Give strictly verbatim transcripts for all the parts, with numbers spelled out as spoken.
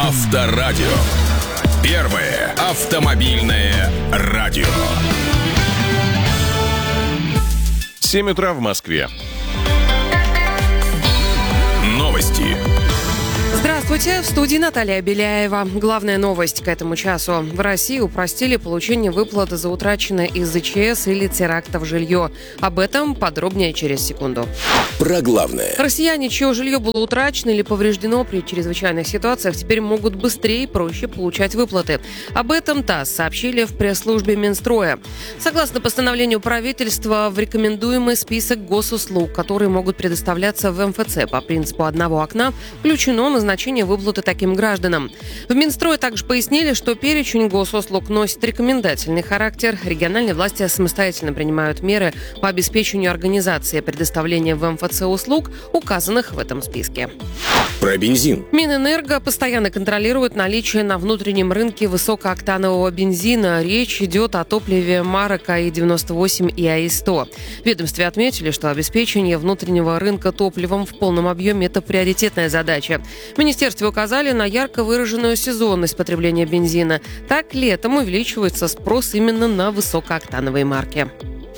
Авторадио. Первое автомобильное радио. семь утра в Москве. Новости. Здравствуйте, в студии Наталья Беляева. Главная новость к этому часу. В России упростили получение выплат за утраченное из-за ЧС или терактов жилье. Об этом подробнее через секунду. Про главное. Россияне, чье жилье было утрачено или повреждено при чрезвычайных ситуациях, теперь могут быстрее и проще получать выплаты. Об этом ТАСС сообщили в пресс-службе Минстроя. Согласно постановлению правительства, в рекомендуемый список госуслуг, которые могут предоставляться в эм эф цэ по принципу одного окна, включено назначение выплаты таким гражданам. В Минстрое также пояснили, что перечень госуслуг носит рекомендательный характер. Региональные власти самостоятельно принимают меры по обеспечению организации предоставления в эм эф цэ услуг, указанных в этом списке. Про бензин. Минэнерго постоянно контролирует наличие на внутреннем рынке высокооктанового бензина. Речь идет о топливе марок а и девяносто восемь и а и сто. В ведомстве отметили, что обеспечение внутреннего рынка топливом в полном объеме – это приоритетная задача. В министерстве указали на ярко выраженную сезонность потребления бензина. Так, летом увеличивается спрос именно на высокооктановые марки.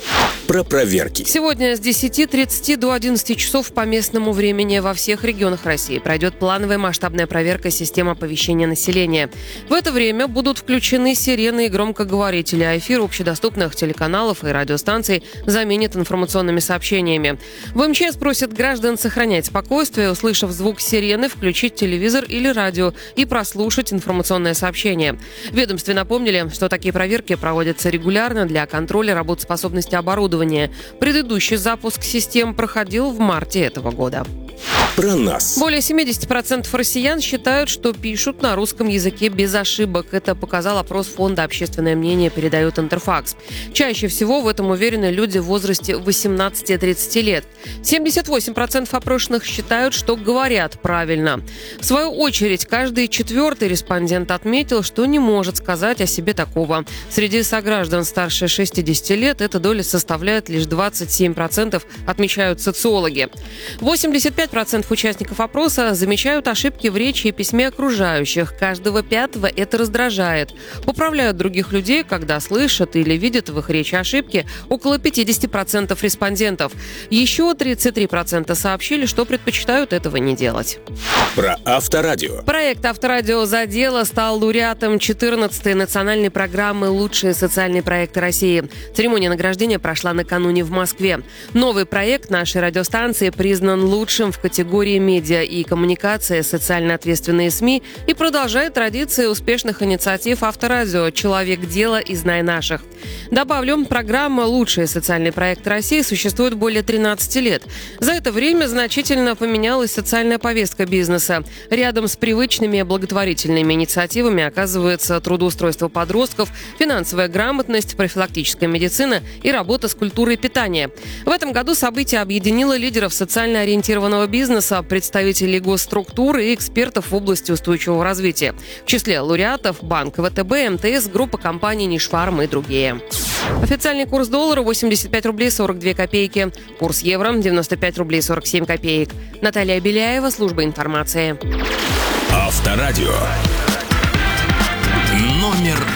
Про проверки. Сегодня с десяти тридцати до одиннадцати часов по местному времени во всех регионах России пройдет плановая масштабная проверка систем оповещения населения. В это время будут включены сирены и громкоговорители, а эфир общедоступных телеканалов и радиостанций заменят информационными сообщениями. В эм че эс просят граждан сохранять спокойствие, услышав звук сирены, включить телевизор или радио и прослушать информационное сообщение. В ведомстве напомнили, что такие проверки проводятся регулярно для контроля работоспособности оборудования. Предыдущий запуск систем проходил в марте этого года. Про нас. Более семьдесят процентов россиян считают, что пишут на русском языке без ошибок. Это показал опрос фонда «Общественное мнение», передает Интерфакс. Чаще всего в этом уверены люди в возрасте восемнадцати-тридцати лет. семьдесят восемь процентов опрошенных считают, что говорят правильно. В свою очередь, каждый четвертый респондент отметил, что не может сказать о себе такого. Среди сограждан старше шестидесяти лет эта доля составляет лишь двадцать семь процентов, отмечают социологи. восемьдесят пять процентов участников опроса замечают ошибки в речи и письме окружающих. Каждого пятого это раздражает. Поправляют других людей, когда слышат или видят в их речи ошибки, около пятьдесят процентов респондентов. Еще тридцать три процента сообщили, что предпочитают этого не делать. Про Авторадио. Проект «Авторадио за дело» стал лауреатом четырнадцатой национальной программы «Лучшие социальные проекты России». Церемония награждения прошла накануне в Москве. Новый проект нашей радиостанции признан лучшим в категории «Медиа и коммуникация, социально ответственные СМИ» и продолжает традиции успешных инициатив Авторадио «Человек дела» и «Знай наших». Добавлю, программа «Лучшие социальные проекты России» существует более тринадцати лет. За это время значительно поменялась социальная повестка бизнеса. Рядом с привычными благотворительными инициативами оказывается трудоустройство подростков, финансовая грамотность, профилактическая медицина и работа с культурой питания. В этом году событие объединило лидеров социально ориентированного бизнеса, представителей госструктур и экспертов в области устойчивого развития. В числе лауреатов банк вэ тэ бэ, эм тэ эс, группа компаний «Нишфарм» и другие. Официальный курс доллара восемьдесят пять рублей сорок две копейки. Курс евро девяносто пять рублей сорок семь копеек. Наталья Беляева, служба информации. Авторадио. Номер